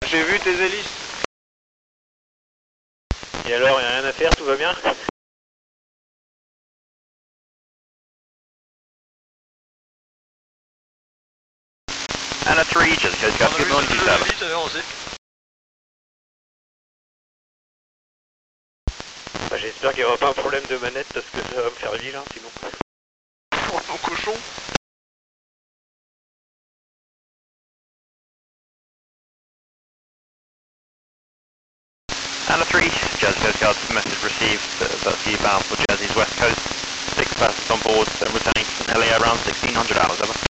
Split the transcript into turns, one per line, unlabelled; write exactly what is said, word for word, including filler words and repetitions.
J'ai vu tes hélices. Et alors, y'a rien à faire, tout va bien?
Anna three, just Coast Guard, good morning, you seven.
Bah, j'espère qu'il n'y aura pas un problème de manette parce que ça va me faire vilain sinon.
Oh non, cochon.
Anna three, Jersey Coast Guard, message received, uh, that's you bound for Jersey's west coast. Six passengers on board, uh, returning from L A around sixteen hundred hours, over.